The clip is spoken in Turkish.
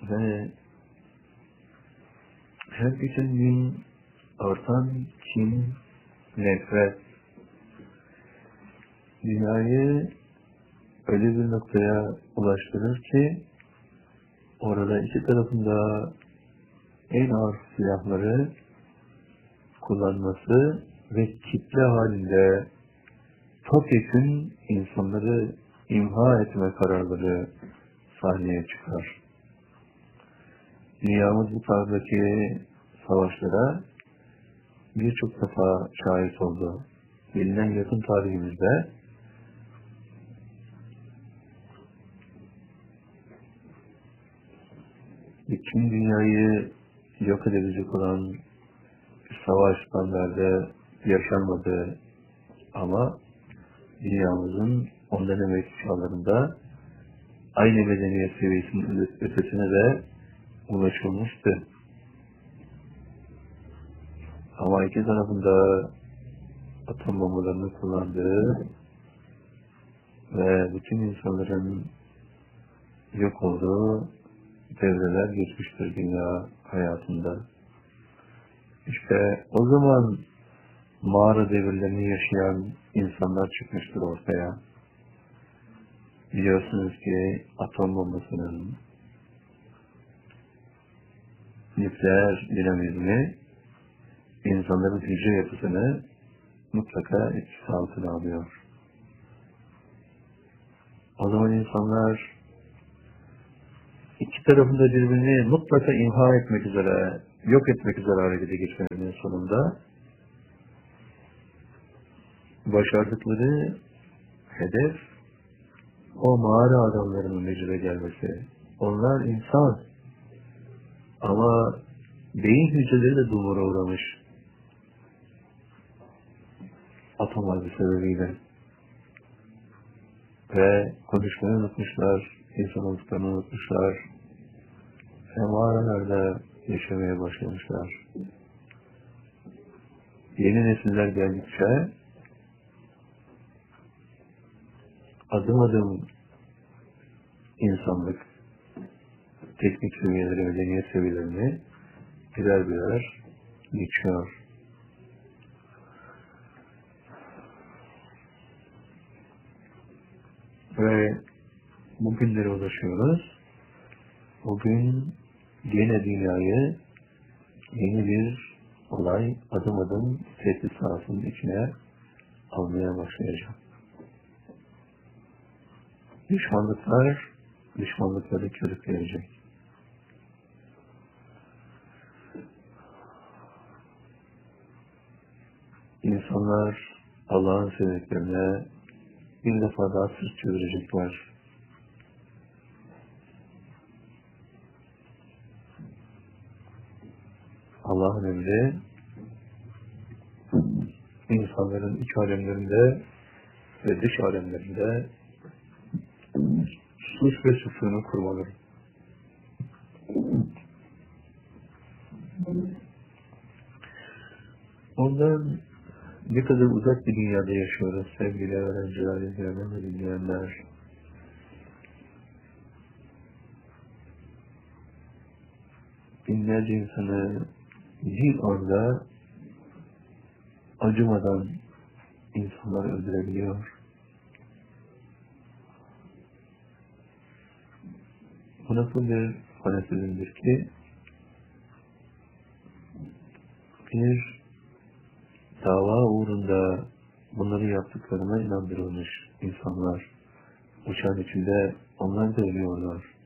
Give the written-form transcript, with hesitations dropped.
Ve her geçen gün artan kin, nefret, dünyayı öyle bir noktaya ulaştırır ki orada iki tarafında en ağır silahları kullanması ve kitle halinde topyekün insanları imha etme kararları sahneye çıkar. Dünyamız bu tarzdaki savaşlara birçok defa şahit oldu. Bilinen yakın tarihimizde bütün dünyayı yok edebilecek olan savaş standardı yaşanmadı ama dünyamızın ondan evvelki çağlarında aynı medeniyet seviyesinin ötesine de ulaşılmıştı. Ama iki tarafında atom bombalarını kullandığı ve bütün insanların yok olduğu devreler geçmiştir dünya hayatında. İşte o zaman mağara devirlerini yaşayan insanlar çıkmıştır ortaya. Biliyorsunuz ki atom bombasının nükleer dinamizmi insanların hücre yapısını mutlaka etkisi altına alıyor. O zaman insanlar iki tarafında birbirini mutlaka imha etmek üzere, yok etmek üzere harekete geçmelerinin sonunda başardıkları hedef o mağara adamlarının vücuda gelmesi. Onlar insan ama beyin hücreleri de dumura uğramış atom harbi sebebiyle ve konuşmayı unutmuşlar, insan olduklarını unutmuşlar ve mağaralarda yaşamaya başlamışlar. Yeni nesiller geldikçe adım adım insanlık teknik seviyeleri, medeniyet seviyelerini birer birer geçiyor. Ve bugünlere ulaşıyoruz. Bugün yine dünyayı yeni bir olay adım adım tehdit sahasının içine almaya başlayacak. Düşmanlıklar düşmanlıkları körükleyecek. İnsanlar Allah'ın sevdiklerine bir defa daha sırt çevirecekler. Allah'ın emri insanların iç alemlerinde ve dış alemlerinde sus ve sükûnu kurmaları. Ondan ne kadar uzak bir dünyada yaşıyoruz sevgili öğrenciler, izleyenler ve dinleyenler. Binlerce insanı bir anda acımadan insanlar öldürebiliyor. Bu nasıl bir fanatizmdir ki bir dava uğrunda bunları yaptıklarına inandırılmış insanlar. Uçağın içinde onlar da ölüyorlar.